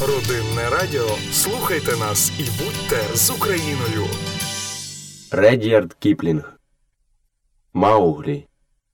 Родинне радіо. Слухайте нас і будьте з Україною. Ред'ярд Кіплінг. Мауглі.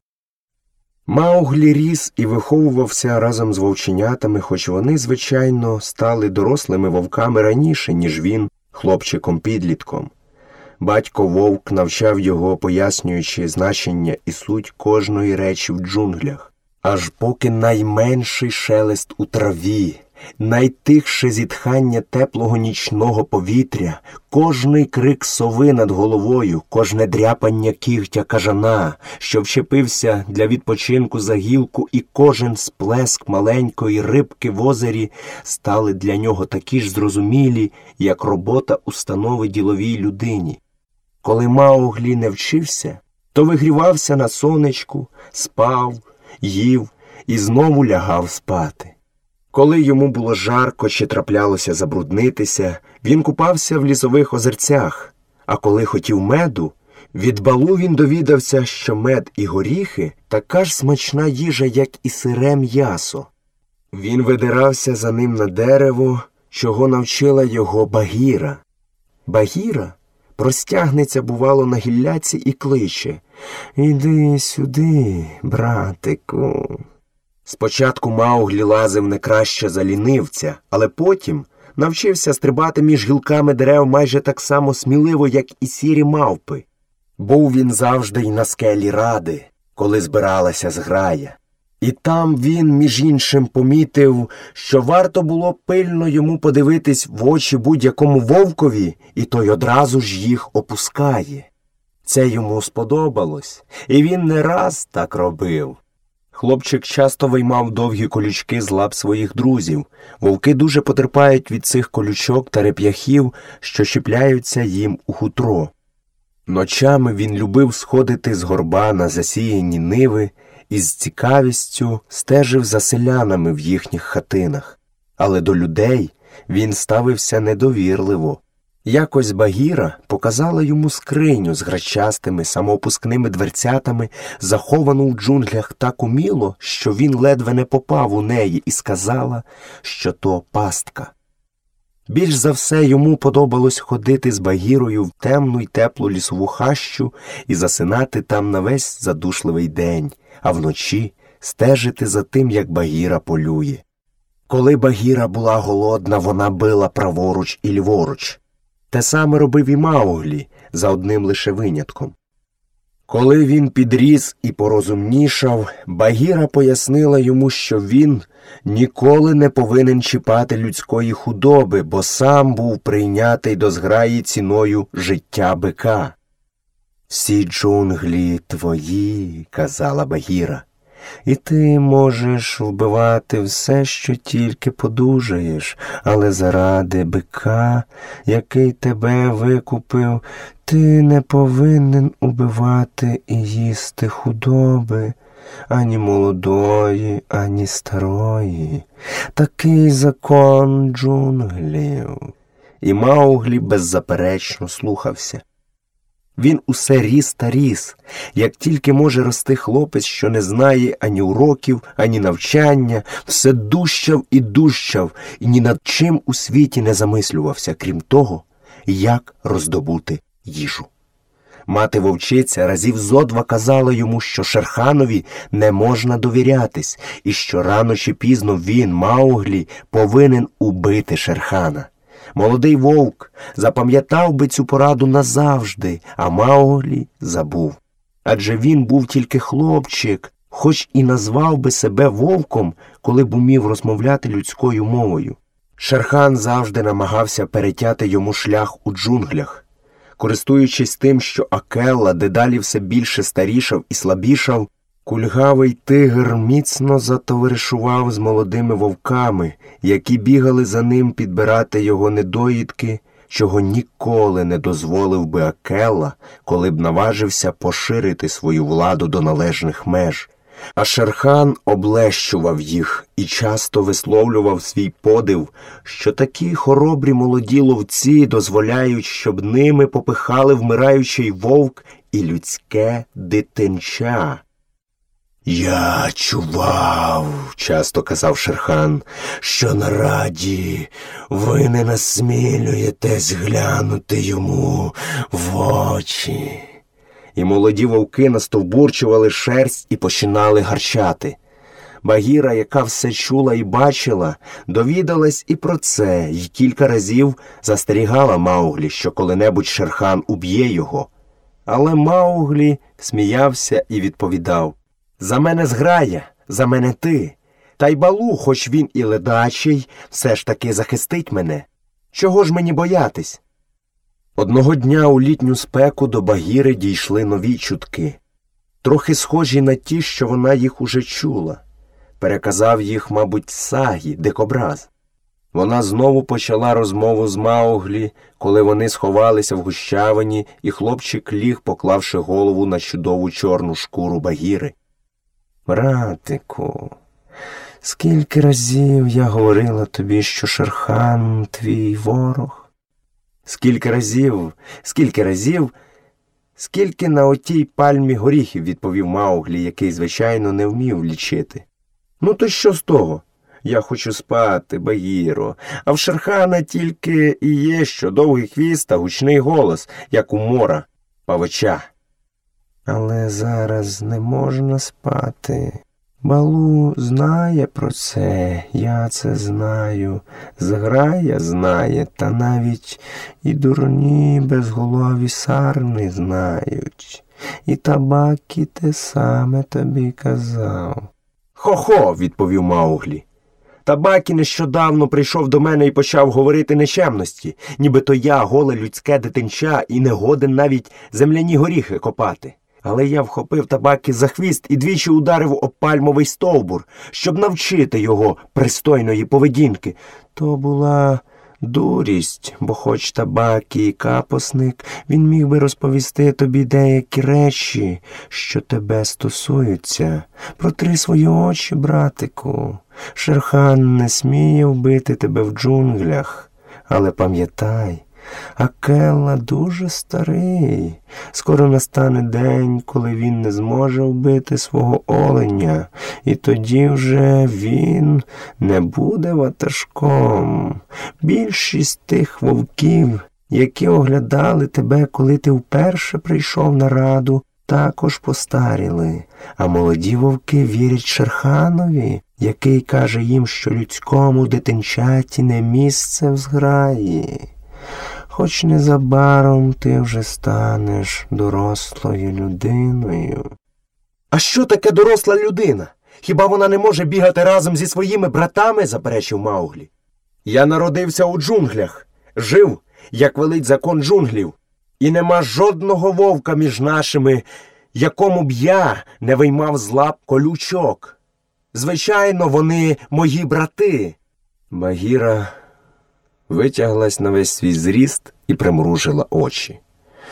Мауглі ріс і виховувався разом з вовченятами, хоч вони, звичайно, стали дорослими вовками раніше, ніж він хлопчиком-підлітком. Батько вовк навчав його, пояснюючи значення і суть кожної речі в джунглях. Аж поки найменший шелест у траві, найтихше зітхання теплого нічного повітря, кожний крик сови над головою, кожне дряпання кігтя кажана, що вчепився для відпочинку за гілку, і кожен сплеск маленької рибки в озері стали для нього такі ж зрозумілі, як робота установи діловій людині. Коли Мауглі не вчився, то вигрівався на сонечку, спав, їв і знову лягав спати. Коли йому було жарко чи траплялося забруднитися, він купався в лісових озерцях, а коли хотів меду, від балу він довідався, що мед і горіхи – така ж смачна їжа, як і сире м'ясо. Він видирався за ним на дерево, чого навчила його Багіра. Багіра простягнеться, бувало, на гілляці і кличе: «Іди сюди, братику». Спочатку Мауглі лазив не краще за лінивця, але потім навчився стрибати між гілками дерев майже так само сміливо, як і сірі мавпи. Був він завжди й на скелі Ради, коли збиралася зграя. І там він, між іншим, помітив, що варто було пильно йому подивитись в очі будь-якому вовкові, і той одразу ж їх опускає. Це йому сподобалось, і він не раз так робив. Хлопчик часто виймав довгі колючки з лап своїх друзів. Вовки дуже потерпають від цих колючок та реп'яхів, що чіпляються їм у хутро. Ночами він любив сходити з горба на засіяні ниви і з цікавістю стежив за селянами в їхніх хатинах. Але до людей він ставився недовірливо. Якось Багіра показала йому скриню з грачастими самоопускними дверцятами, заховану в джунглях так уміло, що він ледве не попав у неї, і сказала, що то пастка. Більш за все йому подобалось ходити з Багірою в темну й теплу лісову хащу і засинати там на весь задушливий день, а вночі стежити за тим, як Багіра полює. Коли Багіра була голодна, вона била праворуч і ліворуч. Те саме робив і Мауглі, за одним лише винятком. Коли він підріс і порозумнішав, Багіра пояснила йому, що він ніколи не повинен чіпати людської худоби, бо сам був прийнятий до зграї ціною життя бика. «Всі джунглі твої», – казала Багіра, – «і ти можеш вбивати все, що тільки подужаєш, але заради бика, який тебе викупив, ти не повинен убивати і їсти худоби, ані молодої, ані старої. Такий закон джунглів». І Мауглі беззаперечно слухався. Він усе ріс та ріс, як тільки може рости хлопець, що не знає ані уроків, ані навчання, все дужчав і дужчав, і ні над чим у світі не замислювався, крім того, як роздобути їжу. Мати-вовчиця разів зо два казала йому, що Шерханові не можна довірятись, і що рано чи пізно він, Мауглі, повинен убити Шерхана. Молодий вовк запам'ятав би цю пораду назавжди, а Мауглі забув. Адже він був тільки хлопчик, хоч і назвав би себе вовком, коли б умів розмовляти людською мовою. Шерхан завжди намагався перетяти йому шлях у джунглях. Користуючись тим, що Акелла дедалі все більше старішав і слабішав, кульгавий тигр міцно затоваришував з молодими вовками, які бігали за ним підбирати його недоїдки, чого ніколи не дозволив би Акелла, коли б наважився поширити свою владу до належних меж. А Шерхан облещував їх і часто висловлював свій подив, що такі хоробрі молоді ловці дозволяють, щоб ними попихали вмираючий вовк і людське дитинча. «Я чував, – часто казав Шер-хан, – що на раді ви не насмілюєтесь глянути йому в очі». І молоді вовки настовбурчували шерсть і починали гарчати. Багіра, яка все чула і бачила, довідалась і про це, й кілька разів застерігала Мауглі, що коли-небудь Шер-хан уб'є його. Але Мауглі сміявся і відповідав: «За мене зграя, за мене ти. Та й Балу, хоч він і ледачий, все ж таки захистить мене. Чого ж мені боятись?» Одного дня у літню спеку до Багіри дійшли нові чутки, трохи схожі на ті, що вона їх уже чула. Переказав їх, мабуть, Сагі, дикобраз. Вона знову почала розмову з Мауглі, коли вони сховалися в гущавині, і хлопчик ліг, поклавши голову на чудову чорну шкуру Багіри. «Братику, скільки разів я говорила тобі, що Шер-хан твій ворог? Скільки разів, скільки на отій пальмі горіхів», – відповів Мауглі, який, звичайно, не вмів лічити. «Ну то що з того? Я хочу спати, Багіро, а в Шер-хана тільки і є що довгий хвіст та гучний голос, як у мора, павича». «Але зараз не можна спати. Балу знає про це, я це знаю, зграя знає, та навіть і дурні безголові сарни знають. І Табакі те саме тобі казав». «Хо-хо!» – відповів Мауглі. «Табакі нещодавно прийшов до мене і почав говорити нечемності, нібито я голе людське дитинча і не годен навіть земляні горіхи копати. Але я вхопив Табакі за хвіст і двічі ударив об пальмовий стовбур, щоб навчити його пристойної поведінки. То була дурість, бо хоч Табакі і капосник, він міг би розповісти тобі деякі речі, що тебе стосуються. Протри свої очі, братику. Шер-хан не сміє вбити тебе в джунглях. Але пам'ятай, Акелла дуже старий. Скоро настане день, коли він не зможе вбити свого оленя, і тоді вже він не буде ватажком. Більшість тих вовків, які оглядали тебе, коли ти вперше прийшов на раду, також постаріли, а молоді вовки вірять Шер-ханові, який каже їм, що людському дитинчаті не місце в зграї. Хоч незабаром ти вже станеш дорослою людиною». «А що таке доросла людина? Хіба вона не може бігати разом зі своїми братами?» – заперечив Мауглі. «Я народився у джунглях, жив, як велить закон джунглів, і нема жодного вовка між нашими, якому б я не виймав з лап колючок. Звичайно, вони мої брати». Багіра витяглась на весь свій зріст і примружила очі.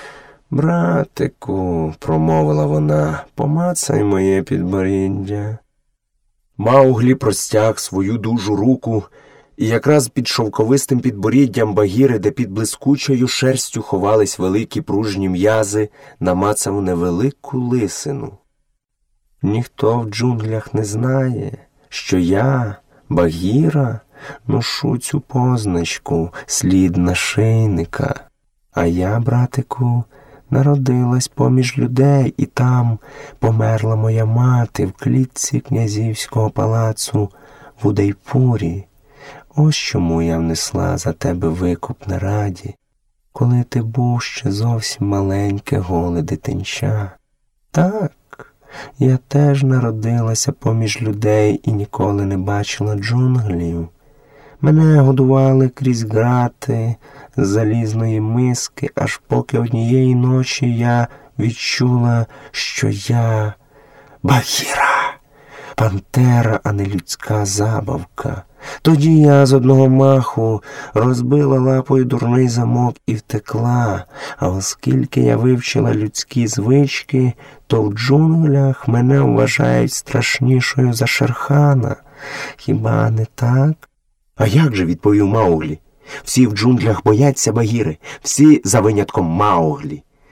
«Братику, – промовила вона, – помацай моє підборіддя». Мауглі простяг свою дужу руку, і якраз під шовковистим підборіддям Багіри, де під блискучою шерстю ховались великі пружні м'язи, намацав невелику лисину. «Ніхто в джунглях не знає, що я, Багіра, ношу цю позначку, слід нашийника. А я, братику, народилась поміж людей, і там померла моя мати в клітці князівського палацу в Удайпурі. Ось чому я внесла за тебе викуп на раді, коли ти був ще зовсім маленьке голе дитинча. Так, я теж народилася поміж людей і ніколи не бачила джунглів. Мене годували крізь грати з залізної миски, аж поки однієї ночі я відчула, що я Багіра, пантера, а не людська забавка. Тоді я з одного маху розбила лапою дурний замок і втекла, а оскільки я вивчила людські звички, то в джунглях мене вважають страшнішою за Шер-хана. Хіба не так?» «А як же?» – відповів Мауглі. «Всі в джунглях бояться Багіри, всі за винятком Мауглі.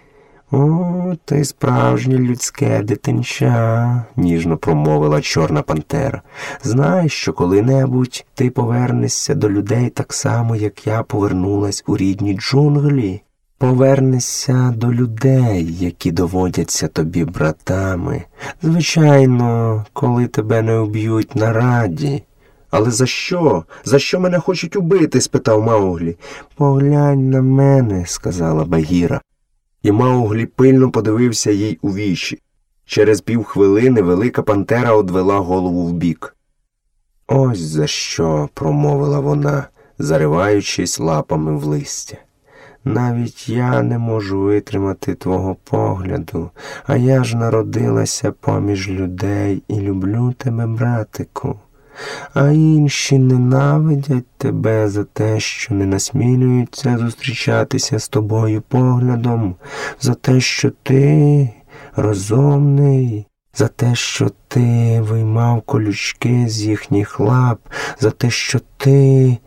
«О, ти справжнє людське дитинча», – ніжно промовила Чорна пантера. «Знай, що коли-небудь ти повернешся до людей так само, як я повернулась у рідні джунглі. Повернешся до людей, які доводяться тобі братами. Звичайно, коли тебе не уб'ють на раді». «Але за що? За що мене хочуть убити?» – спитав Мауглі. «Поглянь на мене», – сказала Багіра. І Мауглі пильно подивився їй у вічі. Через півхвилини велика пантера одвела голову вбік. «Ось за що», – промовила вона, зариваючись лапами в листя. «Навіть я не можу витримати твого погляду, а я ж народилася поміж людей і люблю тебе, братику. А інші ненавидять тебе за те, що не насмілюються зустрічатися з тобою поглядом, за те, що ти розумний, за те, що ти виймав колючки з їхніх лап, за те, що ти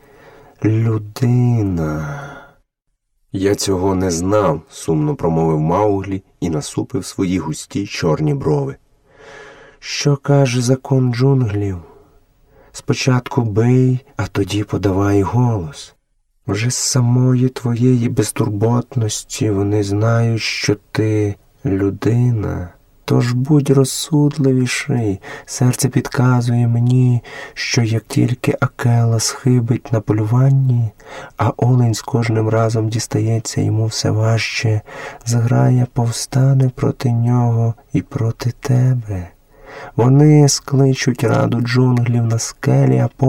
людина». «Я цього не знав», – сумно промовив Мауглі і насупив свої густі чорні брови. «Що каже закон джунглів? Спочатку бий, а тоді подавай голос. Вже з самої твоєї безтурботності вони знають, що ти людина. Тож будь розсудливіший. Серце підказує мені, що як тільки Акела схибить на полюванні, а олень з кожним разом дістається йому все важче, зграя повстане проти нього і проти тебе. Вони скличуть раду джунглів на скелі, а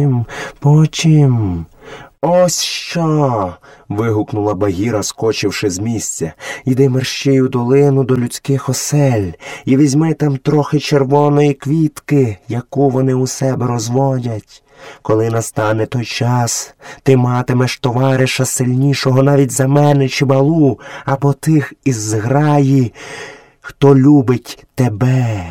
потім... «Ось що!» – вигукнула Багіра, скочивши з місця. «Іди мерщій у долину до людських осель і візьми там трохи червоної квітки, яку вони у себе розводять. Коли настане той час, ти матимеш товариша сильнішого навіть за мене чи Балу, або тих із зграї, хто любить тебе.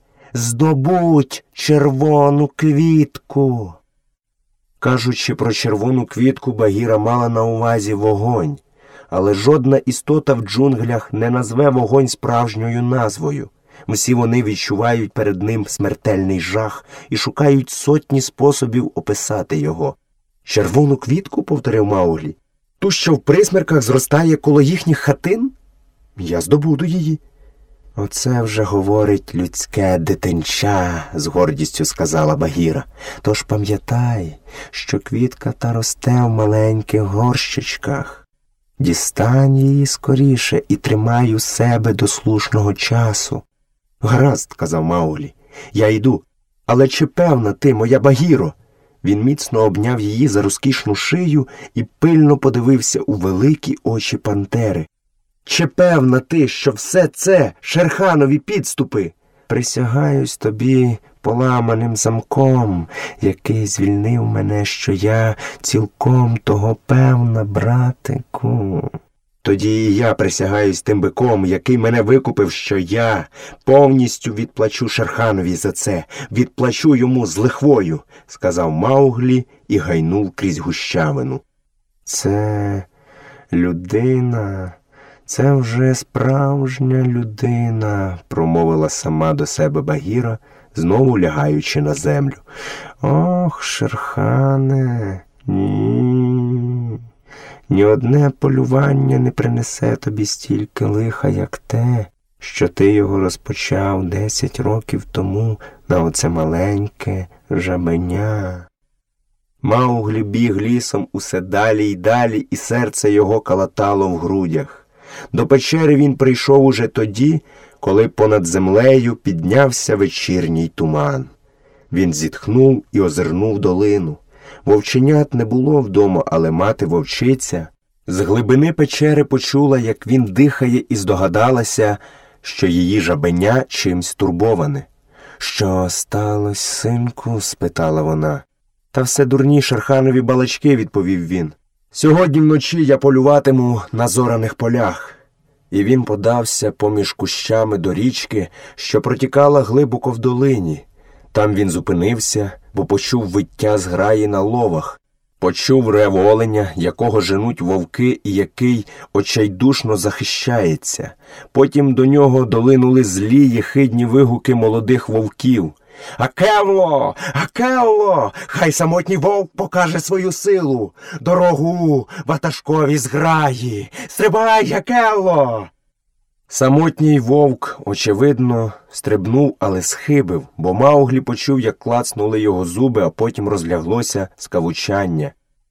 Здобудь червону квітку!» Кажучи про червону квітку, Багіра мала на увазі вогонь, але жодна істота в джунглях не назве вогонь справжньою назвою. Всі вони відчувають перед ним смертельний жах і шукають сотні способів описати його. «Червону квітку?» – повторив Мауглі. «Ту, що в присмерках зростає коло їхніх хатин? Я здобуду її». «Оце вже говорить людське дитинча», – з гордістю сказала Багіра. «Тож пам'ятай, що квітка та росте в маленьких горщичках. Дістань її скоріше і тримай у себе до слушного часу». «Гаразд», – казав Мауглі, – «я йду. Але чи певна ти, моя Багіро?» Він міцно обняв її за розкішну шию і пильно подивився у великі очі пантери. «Чи певна ти, що все це Шерханові підступи?» «Присягаюсь тобі поламаним замком, який звільнив мене, що я цілком того певна, братику». «Тоді і я присягаюсь тим биком, який мене викупив, що я повністю відплачу Шерханові за це, відплачу йому з лихвою», – сказав Мауглі і гайнув крізь гущавину. «Це людина, це вже справжня людина», – промовила сама до себе Багіра, знову лягаючи на землю. «Ох, Шерхане, ні. Ні одне полювання не принесе тобі стільки лиха, як те, що ти його розпочав 10 років тому на оце маленьке жабеня». Мауглі біг лісом усе далі й далі, і серце його калатало в грудях. До печери він прийшов уже тоді, коли понад землею піднявся вечірній туман. Він зітхнув і озирнув долину. Вовченят не було вдома, але мати-вовчиця з глибини печери почула, як він дихає, і здогадалася, що її жабеня чимсь турбоване. «Що сталося, синку?» – спитала вона. «Та все дурні Шерханові балачки», – відповів він. «Сьогодні вночі я полюватиму на зораних полях». І він подався поміж кущами до річки, що протікала глибоко в долині. Там він зупинився, бо почув виття зграї на ловах. Почув рев оленя, якого женуть вовки і який очайдушно захищається. Потім до нього долинули злі єхидні вигуки молодих вовків. «Акелло! Акелло! Хай самотній вовк покаже свою силу! Дорогу ватажкові зграї! Стрибай, Акелло!» Самотній вовк, очевидно, стрибнув, але схибив, бо Мауглі почув, як клацнули його зуби, а потім розляглося скавучання.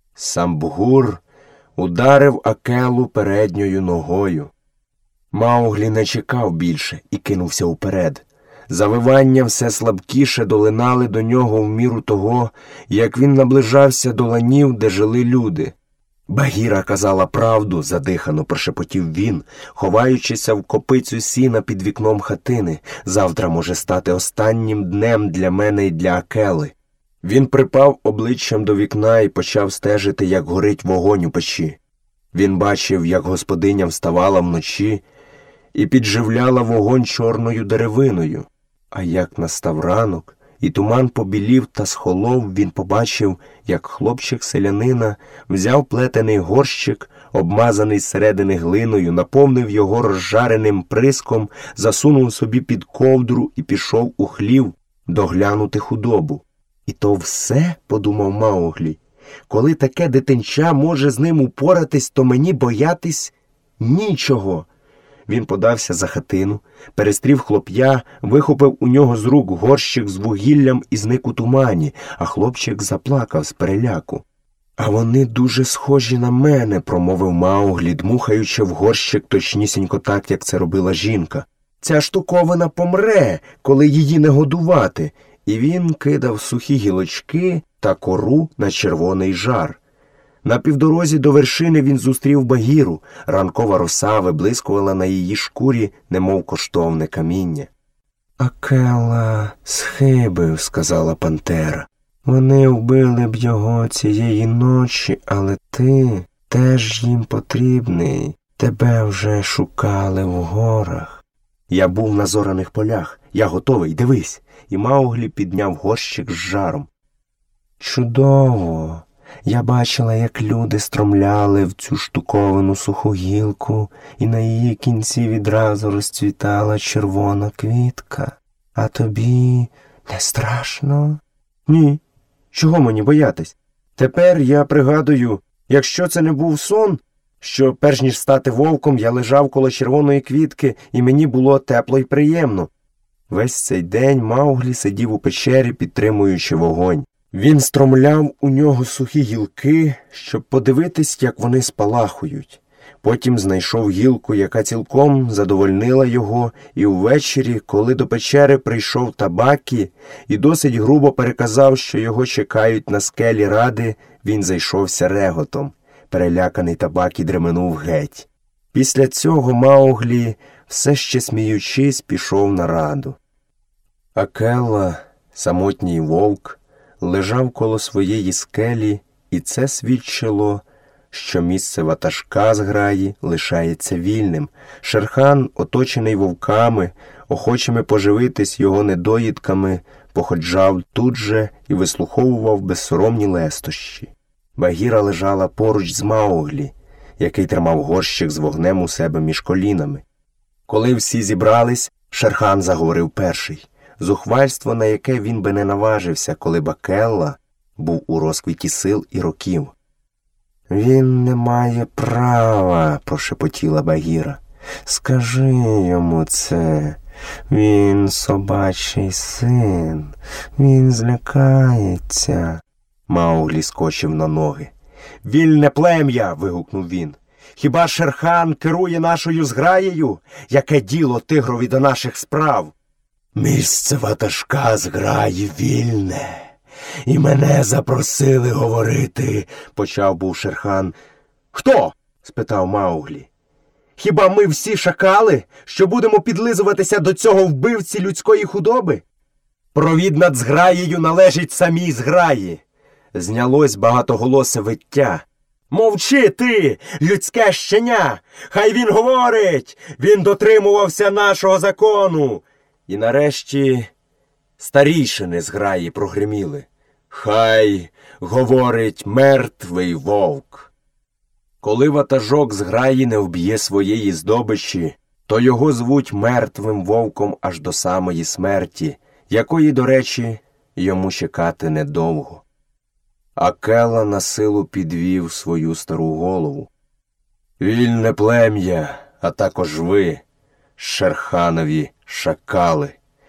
Самбгур ударив Акеллу передньою ногою. Мауглі не чекав більше і кинувся уперед. Завивання все слабкіше долинали до нього в міру того, як він наближався до ланів, де жили люди. «Багіра казала правду», – задихано прошепотів він, ховаючися в копицю сіна під вікном хатини. «Завтра може стати останнім днем для мене і для Акели». Він припав обличчям до вікна і почав стежити, як горить вогонь у печі. Він бачив, як господиня вставала вночі і підживляла вогонь чорною деревиною. А як настав ранок, і туман побілів та схолов, він побачив, як хлопчик селянина взяв плетений горщик, обмазаний зсередини глиною, наповнив його розжареним приском, засунув собі під ковдру і пішов у хлів доглянути худобу. «І то все?» – подумав Мауглі. «Коли таке дитинча може з ним упоратись, то мені боятись нічого». Він подався за хатину, перестрів хлоп'я, вихопив у нього з рук горщик з вугіллям і зник у тумані, а хлопчик заплакав з переляку. «А вони дуже схожі на мене», – промовив Мауглі, дмухаючи в горщик точнісінько так, як це робила жінка. «Ця штуковина помре, коли її не годувати». І він кидав сухі гілочки та кору на червоний жар. На півдорозі до вершини він зустрів Багіру. Ранкова роса виблискувала на її шкурі, немов коштовне каміння. «Акела схибив», – сказала пантера. «Вони вбили б його цієї ночі, але ти теж їм потрібний. Тебе вже шукали в горах». «Я був на зораних полях. Я готовий, дивись». І Мауглі підняв горщик з жаром. «Чудово! Я бачила, як люди стромляли в цю штуковину суху гілку, і на її кінці відразу розцвітала червона квітка. А тобі не страшно?» «Ні. Чого мені боятись? Тепер я пригадую, якщо це не був сон, що перш ніж стати вовком я лежав коло червоної квітки, і мені було тепло й приємно». Весь цей день Мауглі сидів у печері, підтримуючи вогонь. Він стромляв у нього сухі гілки, щоб подивитись, як вони спалахують. Потім знайшов гілку, яка цілком задовольнила його, і ввечері, коли до печери прийшов Табакі і досить грубо переказав, що його чекають на скелі ради, він зайшовся реготом. Переляканий Табакі дременув геть. Після цього Мауглі, все ще сміючись, пішов на раду. Акелла, самотній вовк, лежав коло своєї скелі, і це свідчило, що місце ватажка зграї лишається вільним. Шерхан, оточений вовками, охочими поживитись його недоїдками, походжав тут же і вислуховував безсоромні лестощі. Багіра лежала поруч з Мауглі, який тримав горщик з вогнем у себе між колінами. Коли всі зібрались, Шерхан заговорив перший. Зухвальство, на яке він би не наважився, коли б Акелла був у розквіті сил і років. «Він не має права», – прошепотіла Багіра. «Скажи йому це. Він собачий син. Він злякається». Мауглі скочив на ноги. «Вільне плем'я!» – вигукнув він. «Хіба Шерхан керує нашою зграєю? Яке діло тигрові до наших справ?» «Місце ватажка зграї вільне, і мене запросили говорити», – почав був Шерхан. «Хто?» – спитав Мауглі. «Хіба ми всі шакали, що будемо підлизуватися до цього вбивці людської худоби? Провід над зграєю належить самій зграї». Знялось багатоголосе виття. «Мовчи ти, людське щеня! Хай він говорить! Він дотримувався нашого закону!» І нарешті старійшини зграї прогриміли. «Хай говорить мертвий вовк. Коли ватажок зграї не вб'є своєї здобичі, то його звуть мертвим вовком аж до самої смерті, якої, до речі, йому чекати недовго. Акела на силу підвів свою стару голову. Вільне плем'я, а також ви, Шерханові шакали.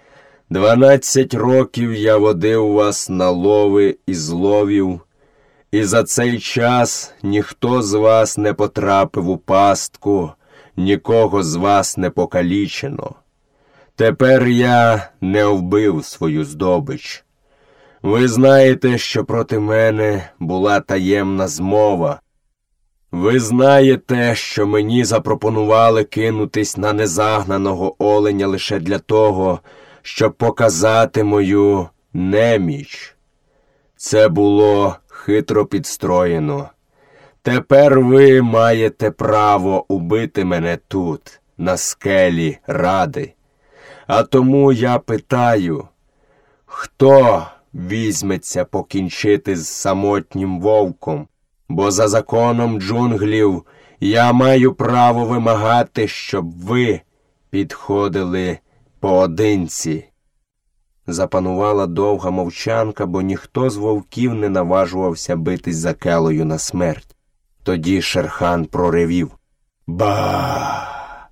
12 років я водив вас на лови і зловів, і за цей час ніхто з вас не потрапив у пастку, нікого з вас не покалічено. Тепер я не вбив свою здобич. Ви знаєте, що проти мене була таємна змова. Ви знаєте, що мені запропонували кинутись на незагнаного оленя лише для того, щоб показати мою неміч. Це було хитро підстроєно. Тепер ви маєте право убити мене тут, на скелі Ради. А тому я питаю, хто візьметься покінчити з самотнім вовком? Бо за законом джунглів я маю право вимагати, щоб ви підходили поодинці. Запанувала довга мовчанка, бо ніхто з вовків не наважувався битись за Акелою на смерть. Тоді Шерхан проривів. Ба!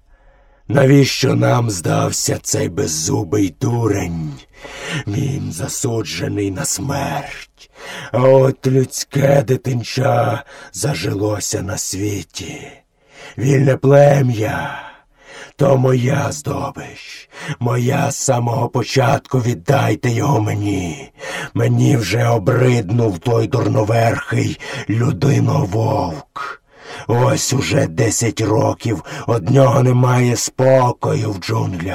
Навіщо нам здався цей беззубий дурень? Він засуджений на смерть. А от людське дитинча зажилося на світі. Вільне плем'я – то моя здобич. Моя з самого початку, віддайте його мені. Мені вже обриднув той дурноверхий людинововк. Ось уже 10 років од нього немає спокою в джунглях.